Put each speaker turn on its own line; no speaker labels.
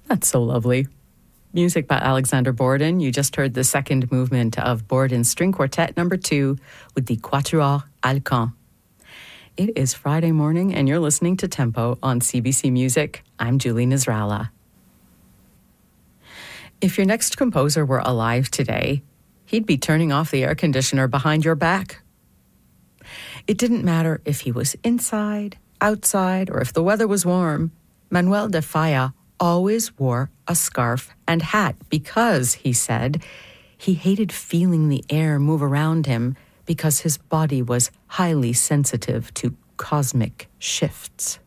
That's so lovely. Music by Alexander Borden. You just heard the second movement of Borden's String Quartet number 2 with the Quatuor Alcan. It is Friday morning and you're listening to Tempo on CBC Music. I'm Julie Nasrallah. If your next composer were alive today, he'd be turning off the air conditioner behind your back. It didn't matter if he was inside, outside, or if the weather was warm. Manuel de Falla always wore a scarf and hat because, he said, he hated feeling the air move around him because his body was highly sensitive to cosmic shifts.